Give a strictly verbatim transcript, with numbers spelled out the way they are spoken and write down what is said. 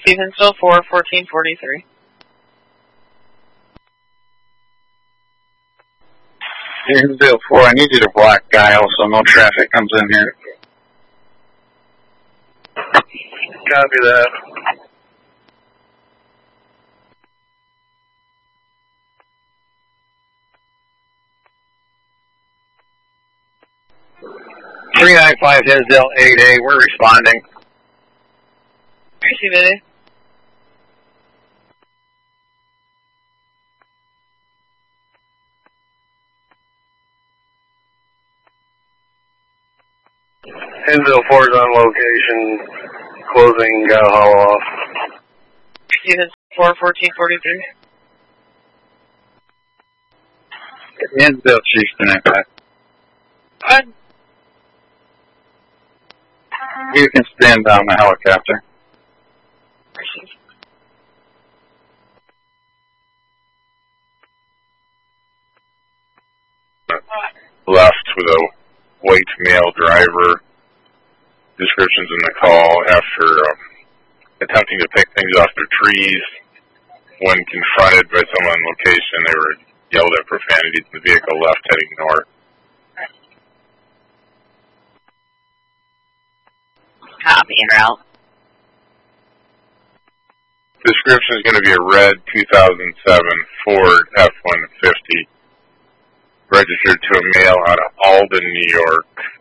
Hinsdale four, fourteen forty-three. Hinsdale four, I need you to block Guile so no traffic comes in here. Copy that. three nine five Hinsdale eight A, we're responding. Receive it. Hinsdale four is on location, closing Guile Hollow off. Receive it. four, fourteen forty-three. Hinsdale Chiefs connect back. What? You can stand down the helicopter. Receive. Left with a white male driver. Descriptions in the call after um, attempting to pick things off their trees. When confronted by someone on location, they were yelled at profanities. The vehicle left heading north. Copy en route. Description is going to be a red two thousand seven Ford F one fifty, registered to a male out of Alden, New York.